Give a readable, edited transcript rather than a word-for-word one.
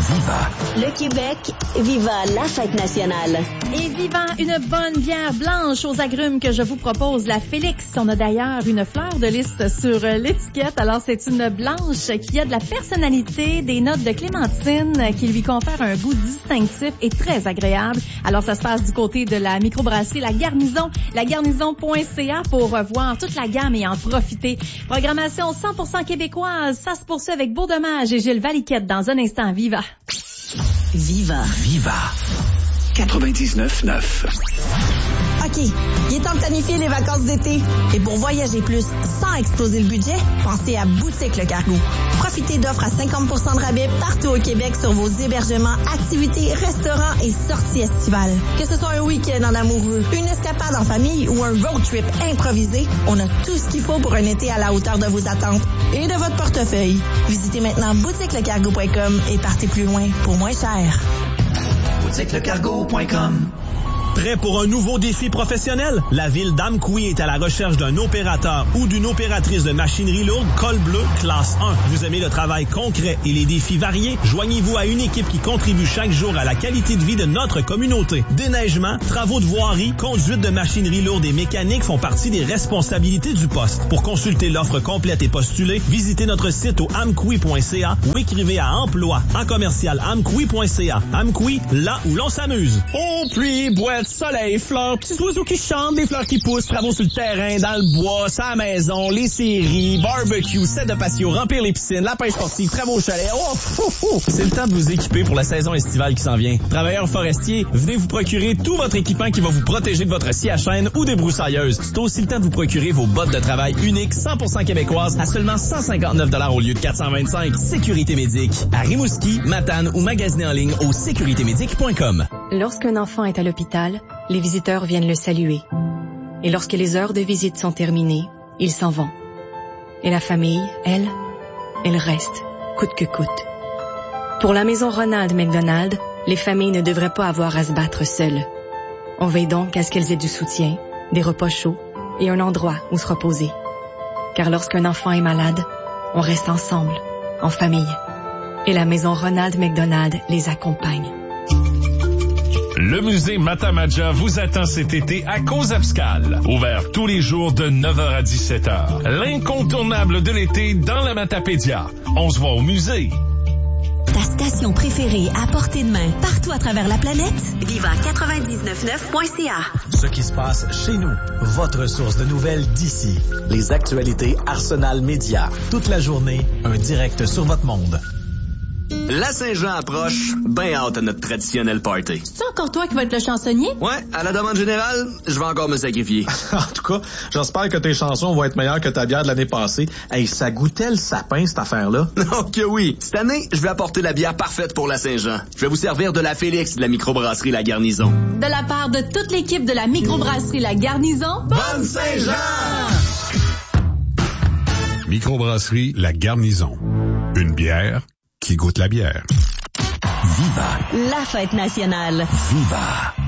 Viva. Le Québec, viva la fête nationale. Et vivant une bonne bière blanche aux agrumes que je vous propose, la Félix. On a d'ailleurs une fleur de lys sur l'étiquette. Alors, c'est une blanche qui a de la personnalité, des notes de clémentine qui lui confèrent un goût distinctif et très agréable. Alors, ça se passe du côté de la microbrasserie La Garnison, lagarnison.ca pour voir toute la gamme et en profiter. Programmation 100% québécoise. Ça se poursuit avec Beau Dommage et Gilles Valiquette dans un instant. Viva. Viva. Viva. 99.9. OK, il est temps de planifier les vacances d'été. Et pour voyager plus sans exploser le budget, pensez à Boutique Le Cargo. Profitez d'offres à 50% de rabais partout au Québec sur vos hébergements, activités, restaurants et sorties estivales. Que ce soit un week-end en amoureux, une escapade en famille ou un road trip improvisé, on a tout ce qu'il faut pour un été à la hauteur de vos attentes et de votre portefeuille. Visitez maintenant boutiquelecargo.com et partez plus loin pour moins cher. boutiquelecargo.com. Prêt pour un nouveau défi professionnel? La ville d'Amqui est à la recherche d'un opérateur ou d'une opératrice de machinerie lourde col bleu classe 1. Vous aimez le travail concret et les défis variés? Joignez-vous à une équipe qui contribue chaque jour à la qualité de vie de notre communauté. Déneigement, travaux de voirie, conduite de machinerie lourde et mécanique font partie des responsabilités du poste. Pour consulter l'offre complète et postuler, visitez notre site au amqui.ca ou écrivez à emploi en commercial amqui.ca. Amqui, là où l'on s'amuse. Oh, pluie, boîte, soleil, fleurs, petits oiseaux qui chantent, des fleurs qui poussent, travaux sur le terrain, dans le bois, sa maison, les séries, barbecue, set de patio, remplir les piscines, la pêche sportive, travaux au chalet. Oh, fou, fou. C'est le temps de vous équiper pour la saison estivale qui s'en vient. Travailleurs forestiers, venez vous procurer tout votre équipement qui va vous protéger de votre scie à chaîne ou des broussailleuses. C'est aussi le temps de vous procurer vos bottes de travail uniques 100% québécoises à seulement 159 $ au lieu de 425. Sécurité Médic. À Rimouski, Matane ou magasinez en ligne au sécuritémédic.com. Lorsqu'un enfant est à l'hôpital, les visiteurs viennent le saluer. Et lorsque les heures de visite sont terminées, ils s'en vont. Et la famille, elle reste, coûte que coûte. Pour la maison Ronald McDonald, les familles ne devraient pas avoir à se battre seules. On veille donc à ce qu'elles aient du soutien, des repas chauds et un endroit où se reposer. Car lorsqu'un enfant est malade, on reste ensemble, en famille. Et la maison Ronald McDonald les accompagne. Le musée Matamaja vous attend cet été à Cozapscal. Ouvert tous les jours de 9h à 17h. L'incontournable de l'été dans la Matapédia. On se voit au musée. Ta station préférée à portée de main partout à travers la planète? Viva999.ca. Ce qui se passe chez nous. Votre source de nouvelles d'ici. Les actualités Arsenal Média. Toute la journée, un direct sur votre monde. La Saint-Jean approche, ben hâte à notre traditionnel party. C'est encore toi qui vas être le chansonnier? Ouais, à la demande générale, je vais encore me sacrifier. En tout cas, j'espère que tes chansons vont être meilleures que ta bière de l'année passée. Hey, ça goûtait le sapin, cette affaire-là. Oh que oui! Cette année, je vais apporter la bière parfaite pour la Saint-Jean. Je vais vous servir de la Félix de la microbrasserie La Garnison. De la part de toute l'équipe de la microbrasserie La Garnison, bonne Saint-Jean! Microbrasserie La Garnison. Une bière qui goûte la bière. Viva. la fête nationale. Viva.